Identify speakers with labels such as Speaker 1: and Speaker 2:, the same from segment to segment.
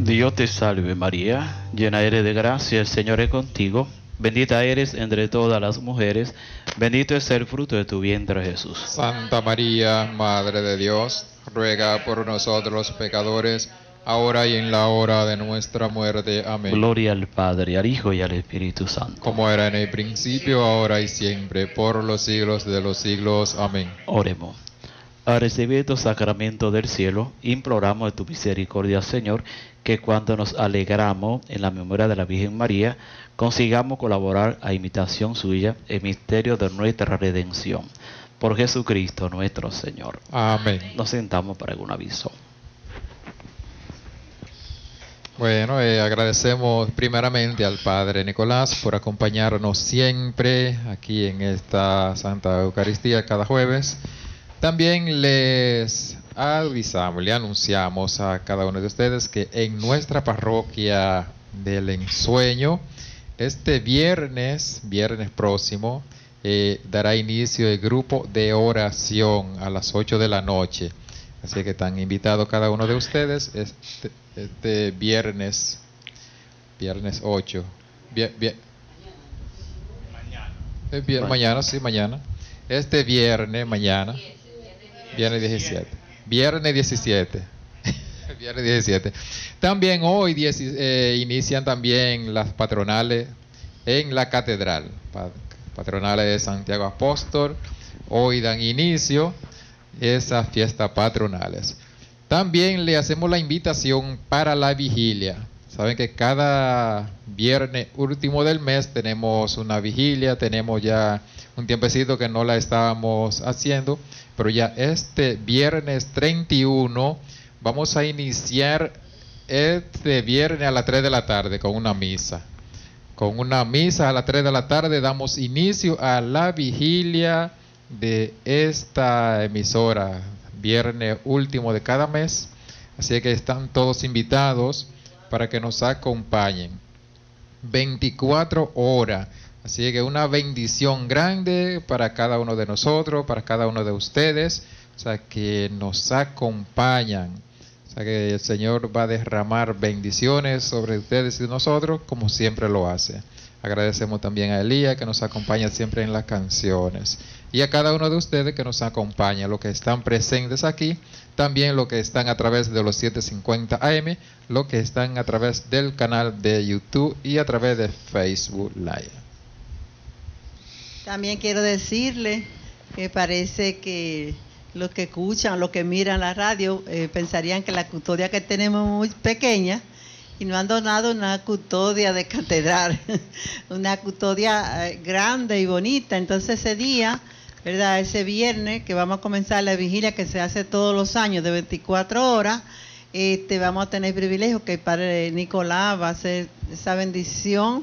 Speaker 1: Dios te salve María, llena eres de gracia, el Señor es contigo. Bendita eres entre todas las mujeres, bendito es el fruto de tu vientre Jesús.
Speaker 2: Santa María, Madre de Dios, ruega por nosotros los pecadores, ahora y en la hora de nuestra muerte. Amén.
Speaker 1: Gloria al Padre, al Hijo y al Espíritu Santo.
Speaker 2: Como era en el principio, ahora y siempre, por los siglos de los siglos. Amén.
Speaker 1: Oremos. Al recibir estos sacramentos del cielo, imploramos de tu misericordia, Señor, que cuando nos alegramos en la memoria de la Virgen María, consigamos colaborar a imitación suya en misterio de nuestra redención. Por Jesucristo nuestro Señor.
Speaker 2: Amén.
Speaker 1: Nos sentamos para algún aviso.
Speaker 2: Bueno, agradecemos primeramente al Padre Nicolás por acompañarnos siempre aquí en esta Santa Eucaristía cada jueves. También les avisamos, le anunciamos a cada uno de ustedes que en nuestra parroquia del Ensueño, este viernes próximo, dará inicio el grupo de oración a las 8 de la noche. Así que están invitados cada uno de ustedes este viernes 8. Mañana. Este viernes, mañana. Viernes 17. Viernes 17. También hoy inician también las patronales en la catedral. Patronales de Santiago Apóstol. Hoy dan inicio esas fiestas patronales. También le hacemos la invitación para la vigilia. Saben que cada viernes último del mes tenemos una vigilia, tenemos ya un tiempecito que no la estábamos haciendo, pero ya este viernes 31 vamos a iniciar este viernes a las 3 de la tarde con una misa. Con una misa a las 3 de la tarde damos inicio a la vigilia de esta emisora, viernes último de cada mes. Así que están todos invitados para que nos acompañen. 24 horas. Así que una bendición grande para cada uno de nosotros, para cada uno de ustedes. O sea, que nos acompañan. O sea, que el Señor va a derramar bendiciones sobre ustedes y nosotros, como siempre lo hace. Agradecemos también a Elías, que nos acompaña siempre en las canciones. Y a cada uno de ustedes que nos acompaña, los que están presentes aquí, también los que están a través de los 750 AM, los que están a través del canal de YouTube y a través de Facebook Live.
Speaker 3: También quiero decirle que parece que los que escuchan, los que miran la radio, pensarían que la custodia que tenemos es muy pequeña y nos han donado una custodia de catedral, una custodia grande y bonita. Entonces ese día, ¿verdad? Ese viernes que vamos a comenzar la vigilia que se hace todos los años de 24 horas, vamos a tener el privilegio que el Padre Nicolás va a hacer esa bendición,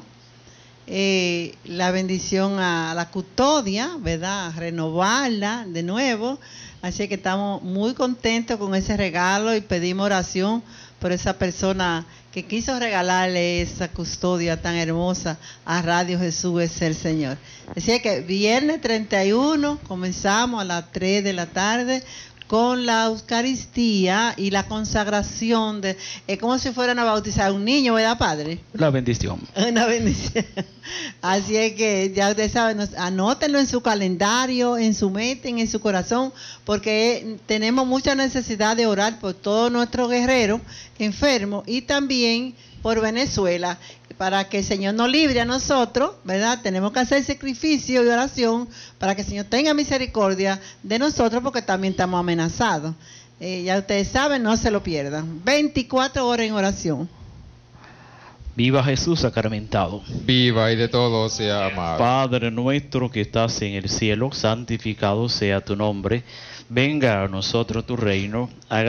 Speaker 3: la bendición a la custodia, ¿verdad? A renovarla de nuevo. Así que estamos muy contentos con ese regalo y pedimos oración por esa persona que quiso regalarle esa custodia tan hermosa a Radio Jesús es el Señor. Así que viernes 31 comenzamos a las 3 de la tarde con la Eucaristía y la consagración de, es como si fueran a bautizar a un niño, ¿verdad, Padre?
Speaker 1: La bendición.
Speaker 3: Una bendición. Así es que ya ustedes saben, anótenlo en su calendario, en su mente, en su corazón, porque tenemos mucha necesidad de orar por todos nuestros guerreros enfermos y también por Venezuela, para que el Señor nos libre a nosotros, ¿verdad? Tenemos que hacer sacrificio y oración para que el Señor tenga misericordia de nosotros, porque también estamos amenazados. Ya ustedes saben, no se lo pierdan. 24 horas en oración.
Speaker 1: Viva Jesús sacramentado.
Speaker 2: Viva y de todo sea amado.
Speaker 1: Padre nuestro que estás en el cielo, santificado sea tu nombre. Venga a nosotros tu reino.